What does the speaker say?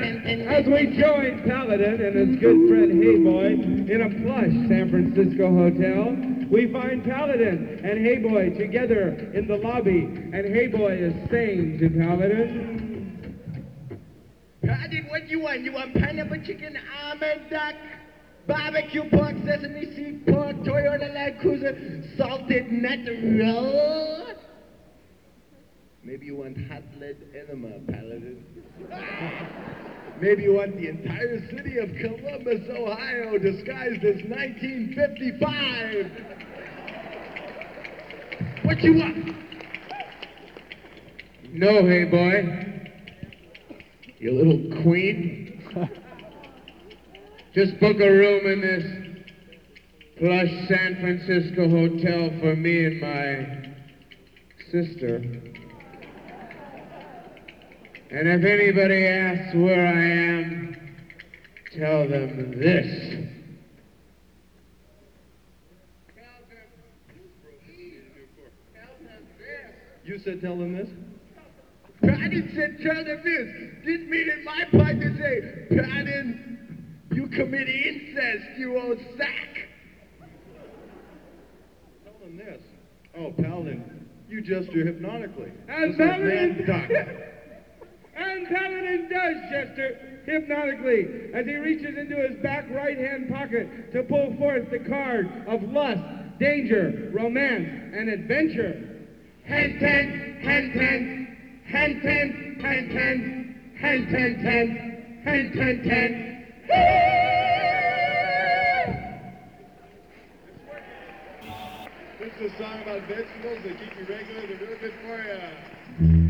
As we join Paladin and his good friend Hey Boy in a plush San Francisco hotel, we find Paladin and Hey Boy together in the lobby, and Hey Boy is saying to Paladin, Paladin, what you want? You want pineapple chicken, almond duck, barbecue pork, sesame seed pork, Toyota Land Cruiser, salted nut roll? Maybe you want hot lead enema, Paladin. Maybe you want the entire city of Columbus, Ohio, disguised as 1955. What you want? no, Hey Boy. You little queen. Just book a room in this plush San Francisco hotel for me and my sister. And if anybody asks where I am, tell them this. You said tell them this? Paladin said tell them this. Didn't mean in my part to say, Paladin, you commit incest, you old sack. Tell them this. Oh, Paladin, you gesture hypnotically. And Just like man duck. And Paladin does gesture hypnotically as he reaches into his back right-hand pocket to pull forth the card of lust, danger, romance, and adventure. Hen ten, hen ten, hen ten, hen ten, hen ten ten, hen ten ten. This is a song about vegetables that keep you regular. They're real good for you.